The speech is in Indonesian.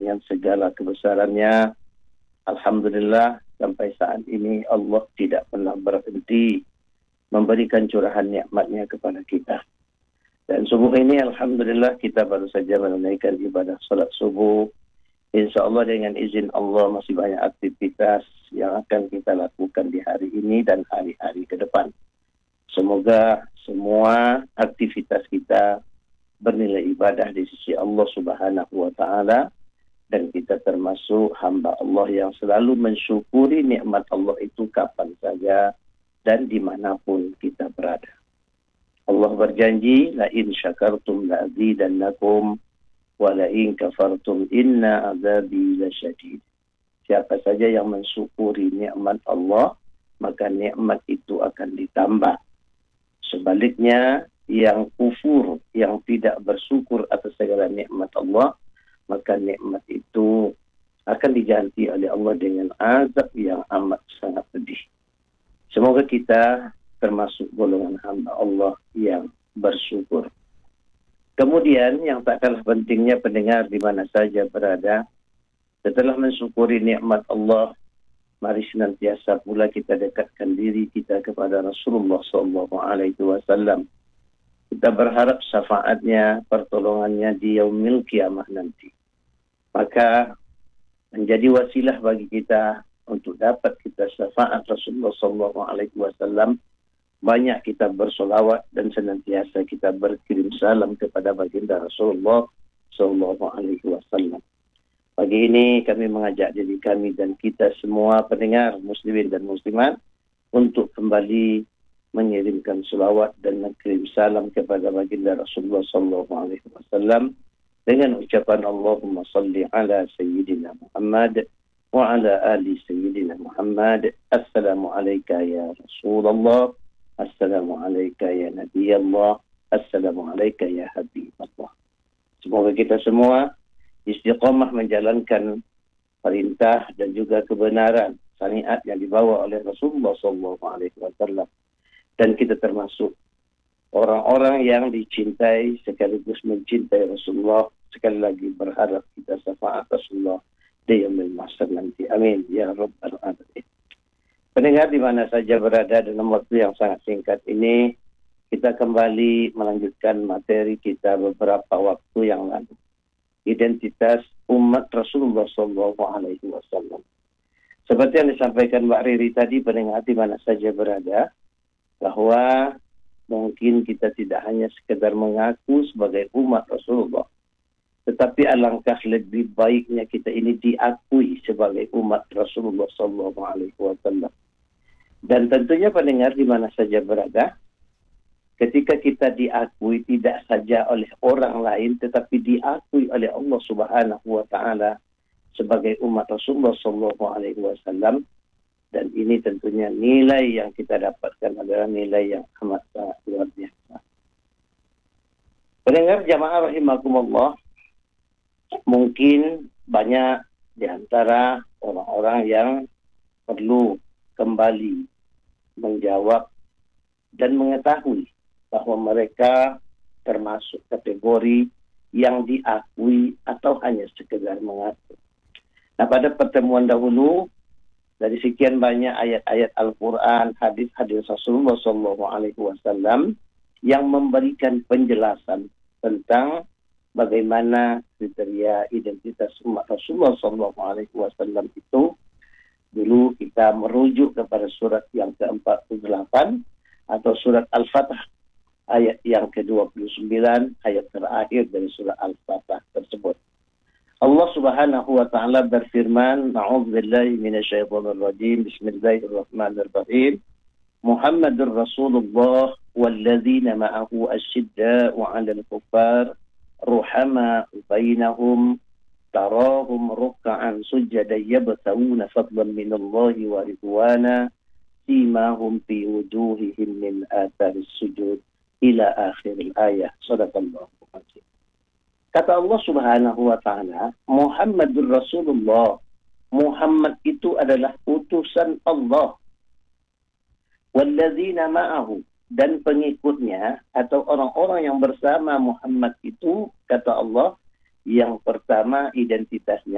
dengan segala kebesarannya. Alhamdulillah, sampai saat ini Allah tidak pernah berhenti memberikan curahan nikmatnya kepada kita. Dan subuh ini Alhamdulillah kita baru saja menunaikan ibadah salat subuh. InsyaAllah dengan izin Allah masih banyak aktivitas yang akan kita lakukan di hari ini dan hari-hari ke depan. Semoga semua aktivitas kita bernilai ibadah di sisi Allah Subhanahu wa Ta'ala, dan kita termasuk hamba Allah yang selalu mensyukuri nikmat Allah itu kapan saja dan dimanapun kita berada. Allah berjanji, la in syakartum la azidannakum wa la in kafartum inna azabi lasyadid. Siapa saja yang mensyukuri nikmat Allah, maka nikmat itu akan ditambah. Sebaliknya, yang kufur, yang tidak bersyukur atas segala nikmat Allah, maka nikmat itu akan diganti oleh Allah dengan azab yang amat sangat pedih. Semoga kita termasuk golongan hamba Allah yang bersyukur. Kemudian yang tak kalah pentingnya pendengar di mana saja berada, setelah mensyukuri nikmat Allah, mari senantiasa pula kita dekatkan diri kita kepada Rasulullah SAW. Kita berharap syafaatnya, pertolongannya di yaumil kiamah nanti. Maka menjadi wasilah bagi kita untuk dapat kita syafaat Rasulullah SAW. Banyak kita bersolawat dan senantiasa kita berkirim salam kepada baginda Rasulullah SAW. Pagi ini kami mengajak diri kami dan kita semua pendengar muslimin dan muslimat untuk kembali mengirimkan selawat dan mengirim salam kepada baginda Rasulullah SAW dengan ucapan Allahumma salli ala Sayyidina Muhammad wa ala ali Sayyidina Muhammad. Assalamu alayka ya Rasulullah, assalamu alayka ya Nabi Allah, assalamu alayka ya Habib Allah. Semoga kita semua istiqamah menjalankan perintah dan juga kebenaran syariat yang dibawa oleh Rasulullah SAW. Dan kita termasuk orang-orang yang dicintai sekaligus mencintai Rasulullah. Sekali lagi berharap kita syafaat Rasulullah di yaumil mahsyar nanti. Amin ya rabbal alamin. Pendengar di mana saja berada, dalam waktu yang sangat singkat ini kita kembali melanjutkan materi kita beberapa waktu yang lalu. Identitas umat Rasulullah SAW. Seperti yang disampaikan Mbak Riri tadi, pendengar di mana saja berada, bahwa mungkin kita tidak hanya sekedar mengaku sebagai umat Rasulullah, tetapi alangkah lebih baiknya kita ini diakui sebagai umat Rasulullah SAW. Dan tentunya pendengar di mana saja berada, ketika kita diakui tidak saja oleh orang lain, tetapi diakui oleh Allah Subhanahu wa Ta'ala sebagai umat Rasulullah SAW. Dan ini tentunya nilai yang kita dapatkan adalah nilai yang amat sangat luar biasa. Pendengar jamaah rahimakumullah, mungkin banyak di antara orang-orang yang perlu kembali menjawab dan mengetahui bahwa mereka termasuk kategori yang diakui atau hanya sekedar mengaku. Nah, pada pertemuan dahulu, dari sekian banyak ayat-ayat Al-Quran, hadis-hadis Rasulullah SAW yang memberikan penjelasan tentang bagaimana kriteria identitas umat Rasulullah SAW itu, dulu kita merujuk kepada surat yang ke-48 atau surat Al-Fatah, ayat yang ke-29, ayat terakhir dari surah Al-Fatah tersebut. Allah Subhanahu wa Ta'ala berfirman, A'udzubillahi minasyaitonir rajim, Bismillahirrahmanirrahim. Muhammadur Rasulullah walladzina ma'ahu asyidda'u 'alal kuffar ruhama bainahum tarahum ruk'an sujadan yabtaguna fadlan minallahi wa ridwana simahum fi wujuhihim min atharis sujud ila akhiril ayat. Shadaqallahu azim. Kata Allah Subhanahu wa Ta'ala, Muhammadur Rasulullah. Muhammad itu adalah utusan Allah. Walladzina ma'ahu, dan pengikutnya atau orang-orang yang bersama Muhammad itu, kata Allah, yang pertama identitasnya